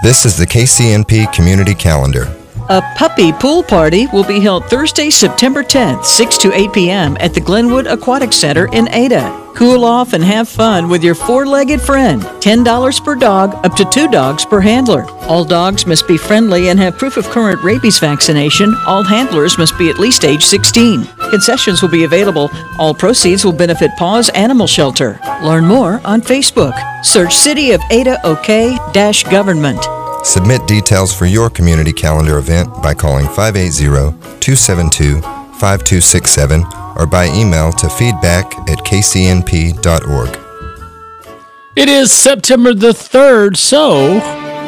This is the KCNP Community Calendar. A puppy pool party will be held Thursday, September 10th, 6 to 8 p.m. at the Glenwood Aquatic Center in Ada. Cool off and have fun with your four-legged friend. $10 per dog, up to 2 dogs per handler. All dogs must be friendly and have proof of current rabies vaccination. All handlers must be at least age 16. Concessions will be available. All proceeds will benefit Paws Animal Shelter. Learn more on Facebook. Search City of Ada OK-Government. Submit details for your community calendar event by calling 580-272-5267 or by email to feedback@kcnp.org. It is September the 3rd, so...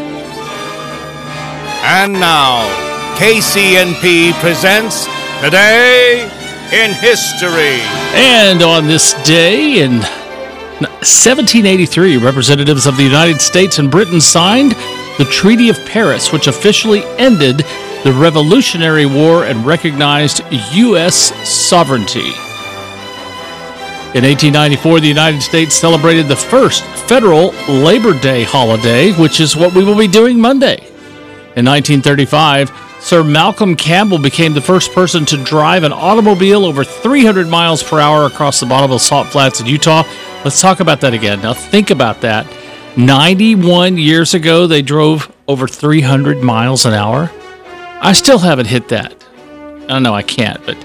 And now, KCNP presents Today in History. And on this day in 1783, representatives of the United States and Britain signed the Treaty of Paris, which officially ended the Revolutionary War and recognized U.S. sovereignty. In 1894, the United States celebrated the first federal Labor Day holiday, which is what we will be doing Monday. In 1935, Sir Malcolm Campbell became the first person to drive an automobile over 300 miles per hour across the Bonneville Salt Flats in Utah. Let's talk about that again. Now think about that. 91 years ago, they drove over 300 miles an hour. I still haven't hit that. I don't know, I can't. But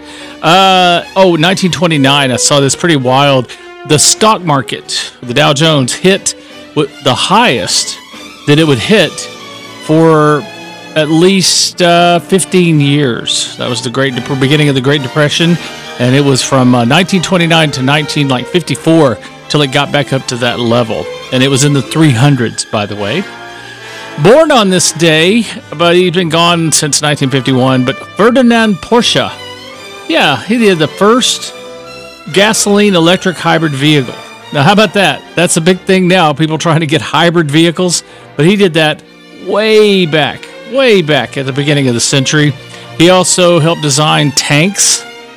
1929, I saw this pretty wild. The stock market, the Dow Jones, hit the highest that it would hit for at least 15 years. That was the beginning of the Great Depression, and it was from 1929 to 1954 till it got back up to that level. And it was in the 300s, by the way. Born on this day, but he's been gone since 1951, but Ferdinand Porsche. Yeah, he did the first gasoline-electric hybrid vehicle. Now, how about that? That's a big thing now, people trying to get hybrid vehicles. But he did that way back at the beginning of the century. He also helped design tanks.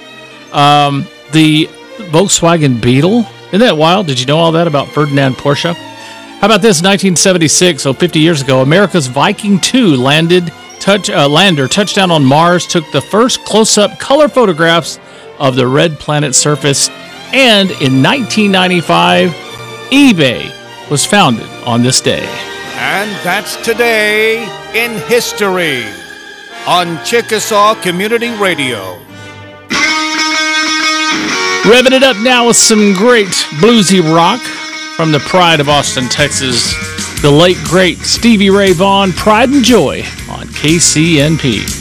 The Volkswagen Beetle. Isn't that wild? Did you know all that about Ferdinand Porsche? How about this? 1976, so 50 years ago, America's Viking 2 lander touchdown on Mars, took the first close-up color photographs of the red planet's surface, and in 1995, eBay was founded on this day. And that's Today in History on Chickasaw Community Radio. Revving it up now with some great bluesy rock from the pride of Austin, Texas, the late, great Stevie Ray Vaughan, Pride and Joy on KCNP.